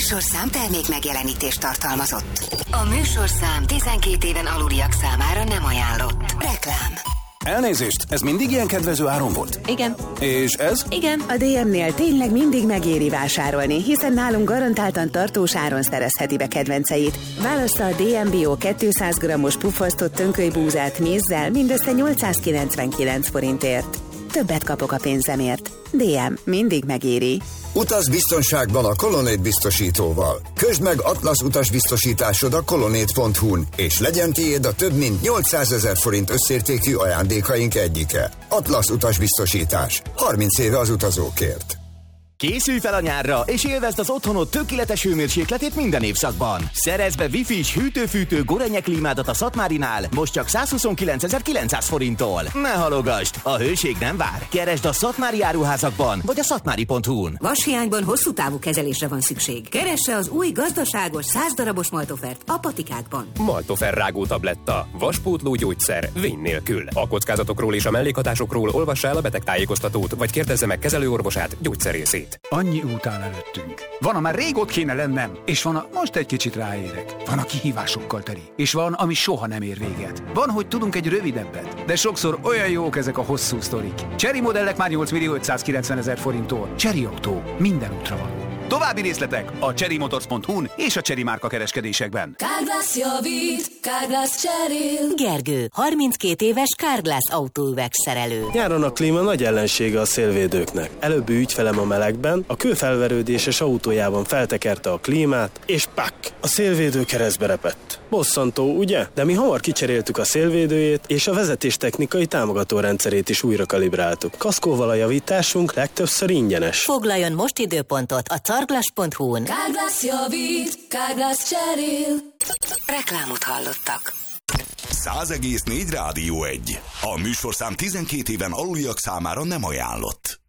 műsorszám termék megjelenítést tartalmazott. A műsorszám 12 éven aluliak számára nem ajánlott. Reklám. Elnézést, ez mindig ilyen kedvező áron volt? Igen. És ez? Igen. A DM-nél tényleg mindig megéri vásárolni, hiszen nálunk garantáltan tartós áron szerezheti be kedvenceit. Válassza a DM Bio 200 g-os puffasztott tönkölybúzát mézzel mindössze 899 forintért. Többet kapok a pénzemért. DM mindig megéri. Utaz biztonságban a Colonnade biztosítóval. Közd meg Atlasz utasbiztosításod a colonnade.hu-n, és legyen tiéd a több mint 800 000 forint összértékű ajándékaink egyike. Atlasz utasbiztosítás. 30 éve az utazókért. Készülj fel a nyárra, és élvezd az otthonod tökéletes hőmérsékletét minden évszakban. Szerezd be Wi-Fi-s hűtő-fűtő Gorenje klímádat a Szatmárinál, most csak 129.900 forinttól. Ne halogasd, a hőség nem vár. Keresd a Szatmári áruházakban, vagy a szatmári.hu-n. Vashiányban hosszú távú kezelésre van szükség. Keresse az új gazdaságos 100 darabos Maltofert a patikákban. Maltofer rágó tabletta. Vaspótló gyógyszer. Vény nélkül. A kockázatokról és a mellékhatásokról olvassa el a betegtájékoztatót, vagy kérdezze meg kezelőorvosát, gyógyszerészét. Annyi út áll előttünk. Van, amár rég ott kéne lennem, és van, most egy kicsit ráérek. Van, a kihívásokkal teli, és van, ami soha nem ér véget. Van, hogy tudunk egy rövidebbet, de sokszor olyan jók ezek a hosszú sztorik. Chery modellek már 8.590.000 forinttól. Chery Autó. Minden útra való. További részletek a cherrymotors.hu-n és a Chery márka kereskedésekben. Carglass javít, Carglass cserél. Gergő, 32 éves Carglass autóüvegszerelő. Nyáron a klíma nagy ellensége a szélvédőknek. Előbbi ügyfelem a melegben, a kőfelverődéses autójában feltekerte a klímát, és pak! A szélvédő keresztbe repett. Bosszantó, ugye? De mi hamar kicseréltük a szélvédőjét, és a vezetéstechnikai támogató rendszerét is újra kalibráltuk. Kaszkóval a javításunk legtöbbször ingyenes. Foglaljon most időpontot a carglass.hu-n. Carglass javít, Carglass cserél. Reklámot hallottak. 100,4 Rádió 1. A műsorszám 12 éven aluliak számára nem ajánlott.